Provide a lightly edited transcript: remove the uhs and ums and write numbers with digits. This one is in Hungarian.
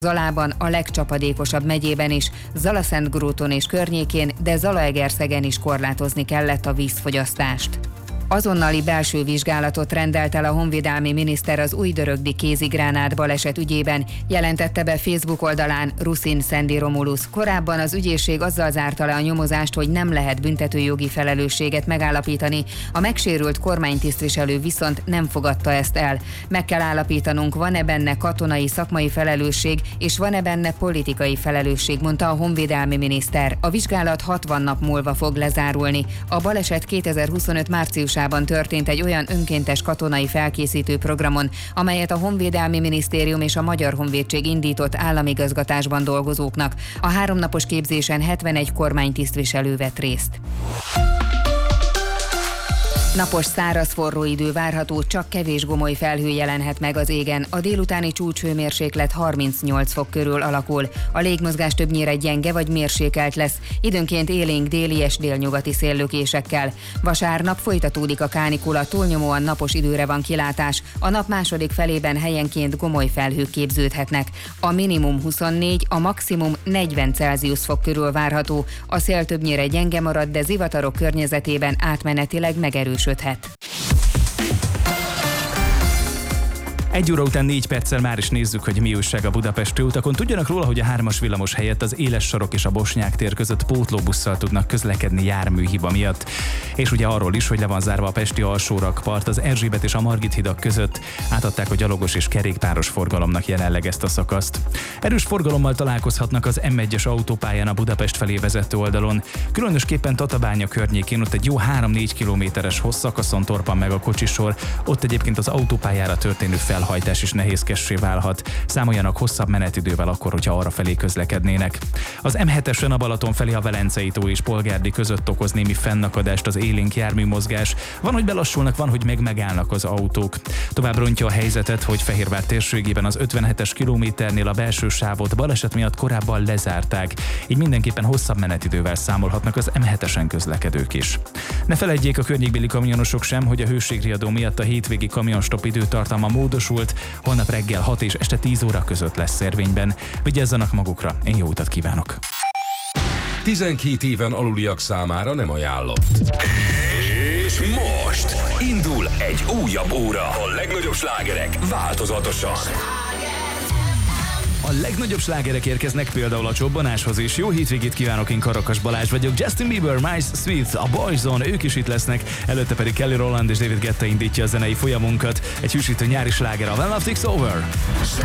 Zalában, a legcsapadékosabb megyében is, Zalaszentgróton és környékén, de Zalaegerszegen is korlátozni kellett a vízfogyasztást. Azonnali belső vizsgálatot rendelt el a honvédelmi miniszter az újdörögdi kézigránát baleset ügyében, jelentette be Facebook oldalán Ruszin Szendi Romulusz. Korábban az ügyészség azzal zárta le a nyomozást, hogy nem lehet büntetőjogi felelősséget megállapítani, a megsérült kormánytisztviselő viszont nem fogadta ezt el. Meg kell állapítanunk, van-e benne katonai szakmai felelősség, és van-e benne politikai felelősség, mondta a honvédelmi miniszter. A vizsgálat 60 nap múlva fog lezárulni. A baleset 2025 márciusában történt egy olyan önkéntes katonai felkészítő programon, amelyet a Honvédelmi Minisztérium és a Magyar Honvédség indított államigazgatásban dolgozóknak. A 3 napos képzésen 71 kormánytisztviselő vett részt. Napos, száraz, forró idő várható, csak kevés gomoly felhő jelenhet meg az égen. A délutáni csúcshőmérséklet 38 fok körül alakul. A légmozgás többnyire gyenge vagy mérsékelt lesz, időnként élénk déli és délnyugati széllökésekkel. Vasárnap folytatódik a kánikula, túlnyomóan napos időre van kilátás. A nap második felében helyenként gomoly felhők képződhetnek. A minimum 24, a maximum 40 Celsius fok körül várható. A szél többnyire gyenge marad, de zivatarok környezetében átmenetileg megerősödhet. 1 óra után 4 perccel már is nézzük, hogy mi újság a budapesti utakon. Tudjanak róla, hogy a 3-as villamos helyett az Éles sarok és a Bosnyák tér között pótlóbusszal tudnak közlekedni járműhiba miatt. És ugye arról is, hogy le van zárva a pesti alsórakpart, az Erzsébet és a Margit hidak között átadták a gyalogos és kerékpáros forgalomnak jelenleg ezt a szakaszt. Erős forgalommal találkozhatnak az M1-es autópályán a Budapest felé vezető oldalon. Különösképpen Tatabánya környékén ott egy jó 3-4 kilométeres hosszakaszon torpan meg a kocsisor, ott egyébként az autópályára történő felhajtás is nehézkessé válhat. Számoljanak hosszabb menetidővel akkor, hogyha arra felé közlekednének. Az M7-esen a Balaton felé a Velencei tó és Polgárdi között okoz némi fennakadást az élénk járműmozgás. Van, hogy belassulnak, van, hogy megállnak az autók. Tovább rontja a helyzetet, hogy Fehérvár térségében az 57-es kilométernél a belső sávot baleset miatt korábban lezárták. Így mindenképpen hosszabb menetidővel számolhatnak az M7-esen közlekedők is. Ne feledjék a környékbéli kamionosok sem, hogy a hőségriadó miatt a hétvégi kamionstop időtartalma módosult, holnap reggel 6 és este 10 óra között lesz érvényben. Vigyázzanak magukra, én jó utat kívánok! 12 éven aluliak számára nem ajánlott. És most indul egy újabb óra. A legnagyobb slágerek változatosan. A legnagyobb slágerek érkeznek például a csobbanáshoz is. Jó hétvégét kívánok, én Karakas Balázs vagyok. Justin Bieber, Miles Smith, a Boyzone, ők is itt lesznek. Előtte pedig Kelly Rowland és David Guetta indítja a zenei folyamunkat. Egy hűsítő nyári sláger, a When Love Takes Over.